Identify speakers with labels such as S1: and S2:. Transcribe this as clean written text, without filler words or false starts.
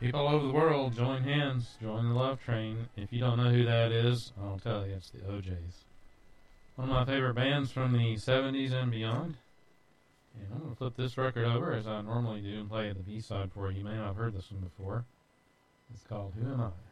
S1: People all over the world, join hands, join the love train. If you don't know who that is, I'll tell you, it's the OJs. One of my favorite bands from the 70s and beyond. And I'm going to flip this record over as I normally do and play the B-side for you. You may not have heard this one before. It's called Who Am I?